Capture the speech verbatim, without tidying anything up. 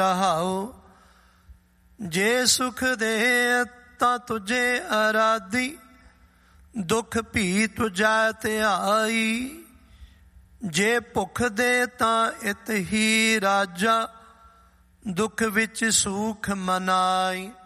ਰਹਾਉ। ਜੇ ਸੁਖ ਦੇ ਤਾਂ ਤੁਝੇ ਅਰਾਧੀ, ਦੁੱਖ ਭੀ ਤੁਝੈ ਧਿਆਈ। ਜੇ ਭੁੱਖ ਦੇ ਤਾਂ ਇਤ ਹੀ ਰਾਜਾ, ਦੁੱਖ ਵਿੱਚ ਸੂਖ ਮਨਾਈ।